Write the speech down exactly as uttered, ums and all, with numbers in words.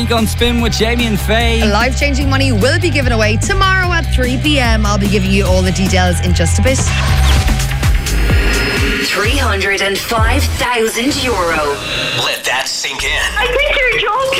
week on Spin with Jamie and Faye. Life-changing money will be given away tomorrow at three p.m. I'll be giving you all the details in just a bit. three hundred five thousand euro. Let that sink in. I think you're joking.